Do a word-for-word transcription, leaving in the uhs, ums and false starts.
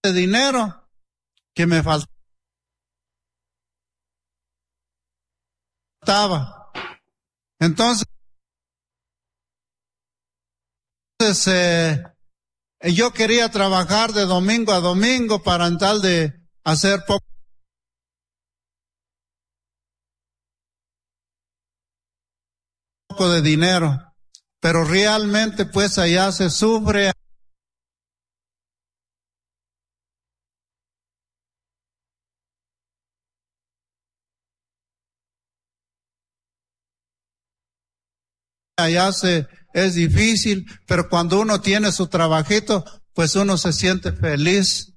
de dinero que me faltaba. Entonces, eh, yo quería trabajar de domingo a domingo para en tal de hacer poco de dinero, pero realmente pues allá se sufre. Allá se, es difícil, pero cuando uno tiene su trabajito, pues uno se siente feliz.